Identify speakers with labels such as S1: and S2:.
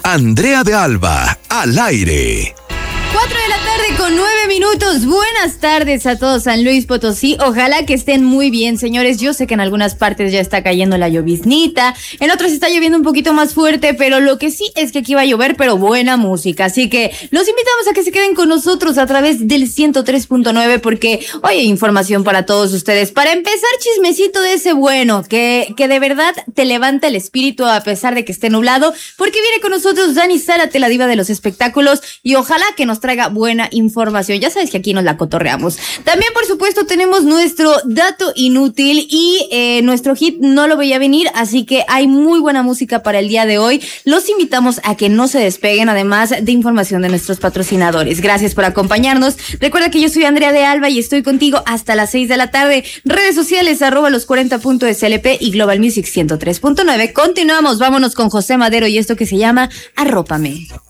S1: Andrea de Alba, al aire.
S2: 4 de la tarde con 9 minutos. Buenas tardes a todos San Luis Potosí. Ojalá que estén muy bien, señores. Yo sé que en algunas partes ya está cayendo la lloviznita, en otras está lloviendo un poquito más fuerte, pero lo que sí es que aquí va a llover, pero buena música. Así que los invitamos a que se queden con nosotros a través del 103.9 porque hoy hay información para todos ustedes. Para empezar, chismecito de ese bueno, que de verdad te levanta el espíritu a pesar de que esté nublado, porque viene con nosotros Dani Zárate, la diva de los espectáculos, y ojalá que nos traiga buena información. Ya sabes que aquí nos la cotorreamos. También, por supuesto, tenemos nuestro dato inútil y nuestro hit no lo veía venir, así que hay muy buena música para el día de hoy. Los invitamos a que no se despeguen, además de información de nuestros patrocinadores. Gracias por acompañarnos. Recuerda que yo soy Andrea de Alba y estoy contigo hasta las 6 de la tarde. Redes sociales, @los40.slp y Global Music 103.9. Continuamos, vámonos con José Madero y esto que se llama Arrópame.